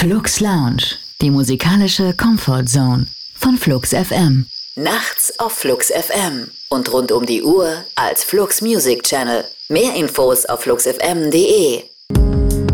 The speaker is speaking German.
Flux Lounge, die musikalische Comfort Zone von Flux FM. Nachts auf Flux FM und rund um die Uhr als Flux Music Channel. Mehr Infos auf fluxfm.de.